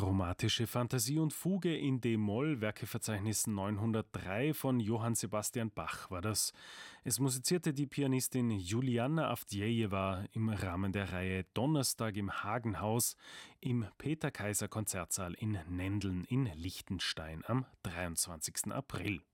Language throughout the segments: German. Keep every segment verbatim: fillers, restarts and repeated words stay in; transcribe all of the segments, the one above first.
Chromatische Fantasie und Fuge in d-Moll, Werkeverzeichnis neunhundertdrei von Johann Sebastian Bach war das. Es musizierte die Pianistin Juliana Avdjejewa im Rahmen der Reihe Donnerstag im Hagenhaus im Peter-Kaiser-Konzertsaal in Nendeln in Liechtenstein am dreiundzwanzigsten April.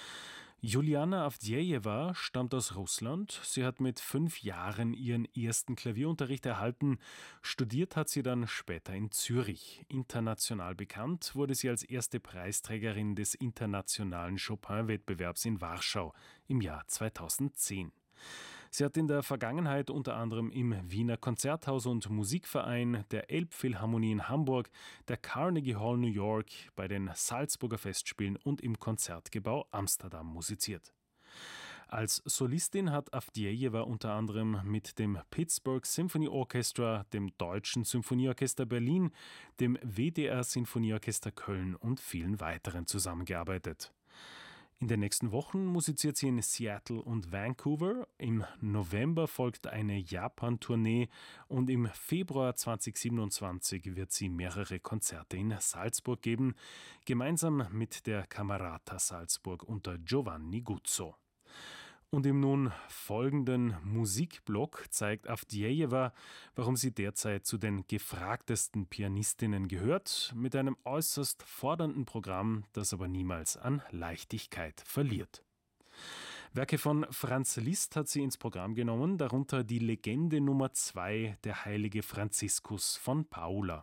Juliana Avdjejewa stammt aus Russland. Sie hat mit fünf Jahren ihren ersten Klavierunterricht erhalten. Studiert hat sie dann später in Zürich. International bekannt wurde sie als erste Preisträgerin des internationalen Chopin-Wettbewerbs in Warschau im Jahr zweitausendzehn. Sie hat in der Vergangenheit unter anderem im Wiener Konzerthaus und Musikverein, der Elbphilharmonie in Hamburg, der Carnegie Hall New York, bei den Salzburger Festspielen und im Konzertgebäude Amsterdam musiziert. Als Solistin hat Avdjejewa unter anderem mit dem Pittsburgh Symphony Orchestra, dem Deutschen Symphonieorchester Berlin, dem W D R Sinfonieorchester Köln und vielen weiteren zusammengearbeitet. In den nächsten Wochen musiziert sie in Seattle und Vancouver. Im November folgt eine Japan-Tournee und im Februar zweitausendsiebenundzwanzig wird sie mehrere Konzerte in Salzburg geben, gemeinsam mit der Camerata Salzburg unter Giovanni Guzzo. Und im nun folgenden Musikblock zeigt Avdjejewa, warum sie derzeit zu den gefragtesten Pianistinnen gehört, mit einem äußerst fordernden Programm, das aber niemals an Leichtigkeit verliert. Werke von Franz Liszt hat sie ins Programm genommen, darunter die Legende Nummer zwei, der heilige Franziskus von Paula.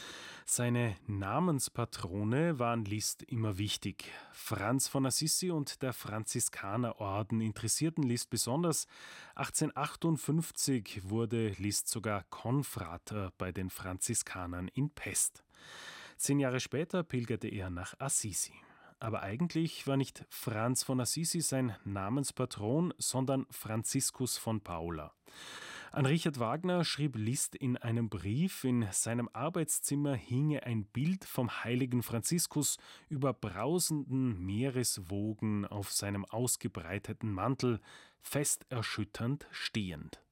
Seine Namenspatrone waren Liszt immer wichtig. Franz von Assisi und der Franziskanerorden interessierten Liszt besonders. achtzehnhundertachtundfünfzig wurde Liszt sogar Konfrater bei den Franziskanern in Pest. Zehn Jahre später pilgerte er nach Assisi. Aber eigentlich war nicht Franz von Assisi sein Namenspatron, sondern Franziskus von Paula. An Richard Wagner schrieb Liszt in einem Brief, in seinem Arbeitszimmer hinge ein Bild vom heiligen Franziskus über brausenden Meereswogen auf seinem ausgebreiteten Mantel, fest erschütternd stehend.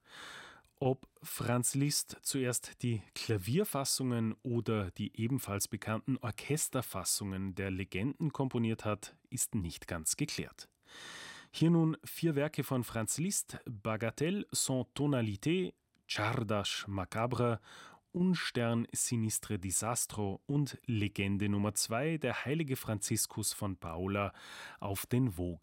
Ob Franz Liszt zuerst die Klavierfassungen oder die ebenfalls bekannten Orchesterfassungen der Legenden komponiert hat, ist nicht ganz geklärt. Hier nun vier Werke von Franz Liszt: Bagatelle sans tonalité, Czardas macabre, Unstern sinistre disastro und Legende Nummer zwei, der heilige Franziskus von Paula auf den Wogen